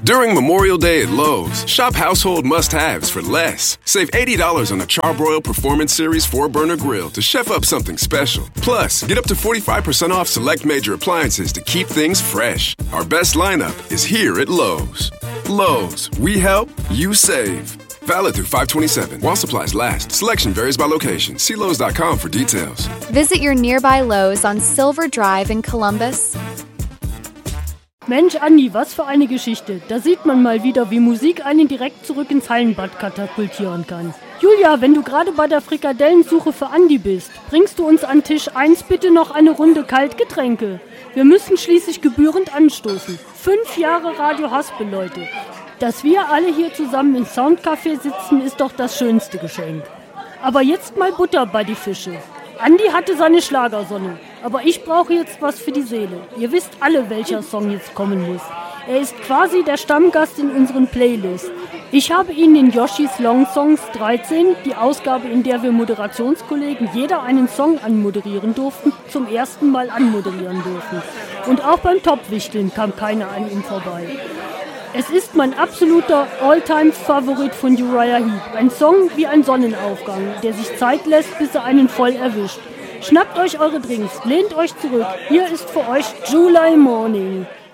During Memorial Day at Lowe's, shop household must-haves for less. Save $80 on a Charbroil Performance Series 4-burner grill to chef up something special. Plus, get up to 45% off select major appliances to keep things fresh. Our best lineup is here at Lowe's. Lowe's, we help, you save. Valid through 5/27. While supplies last. Selection varies by location. See Lowe's.com for details. Visit your nearby Lowe's on Silver Drive in Columbus. Mensch, Andi, was für eine Geschichte. Da sieht man mal wieder, wie Musik einen direkt zurück ins Hallenbad katapultieren kann. Julia, wenn du gerade bei der Frikadellensuche für Andi bist, bringst du uns an Tisch 1 bitte noch eine Runde Kaltgetränke. Wir müssen schließlich gebührend anstoßen. 5 Jahre Radio Haspel, Leute. Dass wir alle hier zusammen im Soundcafé sitzen, ist doch das schönste Geschenk. Aber jetzt mal Butter bei die Fische. Andi hatte seine Schlagersonne, aber ich brauche jetzt was für die Seele. Ihr wisst alle, welcher Song jetzt kommen muss. Er ist quasi der Stammgast in unseren Playlists. Ich habe ihn in Yoshis Long Songs 13, die Ausgabe, in der wir Moderationskollegen jeder einen Song anmoderieren durften, zum ersten Mal anmoderieren dürfen. Und auch beim Topwichteln kam keiner an ihm vorbei. Es ist mein absoluter All-Time-Favorit von Uriah Heep. Ein Song wie ein Sonnenaufgang, der sich Zeit lässt, bis er einen voll erwischt. Schnappt euch eure Drinks, lehnt euch zurück. Hier ist für euch July Morning.